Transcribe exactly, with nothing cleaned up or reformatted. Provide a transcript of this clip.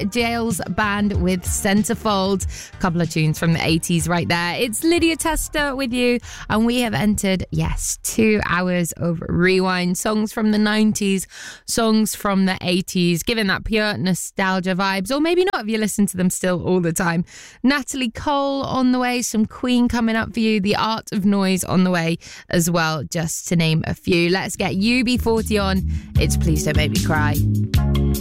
Jails Band with Centerfold. A couple of tunes from the eighties right there. It's Lydia Tester with you, and we have entered, yes, two hours of rewind. Songs from the nineties, songs from the eighties, giving that pure nostalgia vibes, or maybe not if you listen to them still all the time. Natalie Cole on the way, some Queen coming up for you, The Art of Noise on the way as well, just to name a few. Let's get U B forty on. It's Please Don't Make Me Cry.